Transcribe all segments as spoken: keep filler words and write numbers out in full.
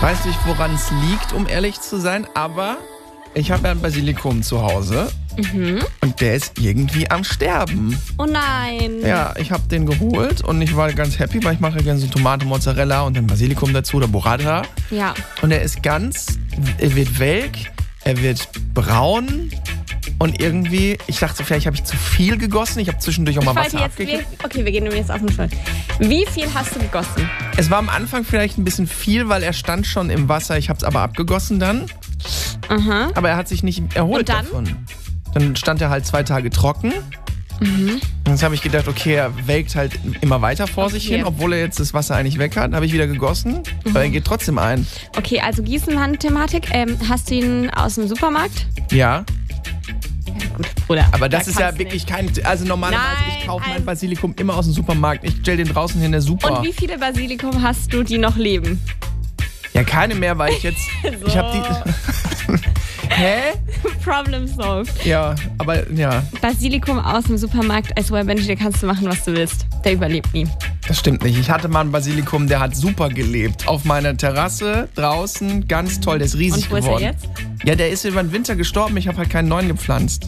Weiß nicht, woran es liegt, um ehrlich zu sein, aber ich habe ja ein Basilikum zu Hause. Mhm. Und der ist irgendwie am Sterben. Oh nein. Ja, ich habe den geholt und ich war ganz happy, weil ich mache gerne so Tomate, Mozzarella und dann Basilikum dazu oder Burrata. Ja. Und er ist ganz, er wird welk, er wird braun und irgendwie, ich dachte, vielleicht habe ich zu viel gegossen. Ich habe zwischendurch auch mal Ich wollte Wasser jetzt, abgekippt. wir, okay, wir gehen jetzt auf den Schritt. Wie viel hast du gegossen? Es war am Anfang vielleicht ein bisschen viel, weil er stand schon im Wasser. Ich habe es aber abgegossen dann. Aha. Aber er hat sich nicht erholt Und dann? davon. Dann stand er halt zwei Tage trocken. Mhm. Und jetzt habe ich gedacht, okay, er welkt halt immer weiter vor sich Okay. hin, obwohl er jetzt das Wasser eigentlich weg hat. Habe ich wieder gegossen, Mhm. aber er geht trotzdem ein. Okay, also Gießenwand-Thematik. Ähm, hast du ihn aus dem Supermarkt? Ja, Gut, Bruder. aber das da ist ja kannst du wirklich kein... Also normalerweise, Nein, ich kaufe mein ein- Basilikum immer aus dem Supermarkt. Ich stell den draußen hin, der ist super. Und wie viele Basilikum hast du, die noch leben? Ja, keine mehr, weil ich jetzt... So. Ich habe die... Hä? Problem solved. Ja, aber ja, Basilikum aus dem Supermarkt, als Benji, da kannst du machen, was du willst. Der überlebt nie. das stimmt nicht. Ich hatte mal einen Basilikum, der hat super gelebt. Auf meiner Terrasse, draußen, ganz toll, der ist riesig Und wo ist geworden. er jetzt? Ja, der ist über den Winter gestorben. Ich habe halt keinen neuen gepflanzt.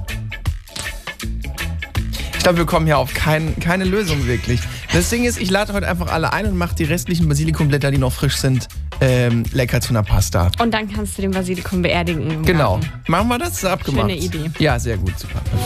Ich glaube, wir kommen hier auf kein, keine Lösung wirklich. Das Ding ist, ich lade heute einfach alle ein und mache die restlichen Basilikumblätter, die noch frisch sind, ähm, lecker zu einer Pasta. Und dann kannst du den Basilikum beerdigen. im Genau. Garten. Machen wir das? Ist abgemacht. Schöne Idee. Ja, sehr gut. Super.